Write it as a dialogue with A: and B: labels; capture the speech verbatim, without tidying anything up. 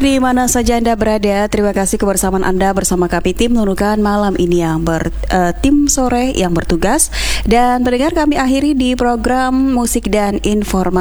A: Di mana saja Anda berada, terima kasih kebersamaan Anda bersama kami tim Nunukan malam ini yang ber, uh, tim sore yang bertugas. Dan pendengar, kami akhiri di program musik dan informasi